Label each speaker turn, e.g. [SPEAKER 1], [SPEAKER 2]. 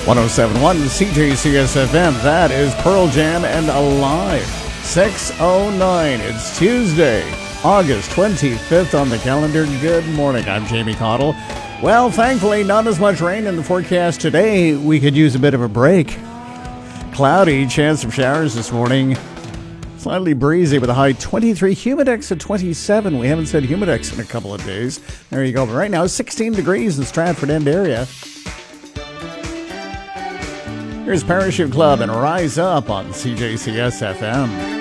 [SPEAKER 1] 107.1 CJCS FM. That is Pearl Jam and Alive. 6:09. It's Tuesday, August 25th on the calendar. Good morning. I'm Jamie Cottle. Well, thankfully, not as much rain in the forecast today. We could use a bit of a break. Cloudy, chance of showers this morning. Slightly breezy with a high 23. Humidex at 27. We haven't said humidex in a couple of days. There you go. But right now, 16 degrees in Stratford End area. Here's Parachute Club and Rise Up on CJCS FM.